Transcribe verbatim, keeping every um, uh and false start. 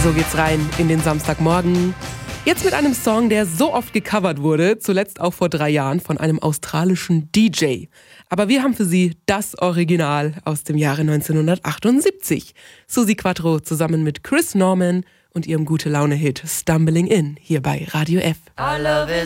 So geht's rein in den Samstagmorgen. Jetzt mit einem Song, der so oft gecovert wurde, zuletzt auch vor drei Jahren von einem australischen D J. Aber wir haben für Sie das Original aus dem Jahre neunzehnhundertachtundsiebzig. Suzi Quatro zusammen mit Chris Norman und ihrem Gute-Laune-Hit Stumbling In hier bei Radio F.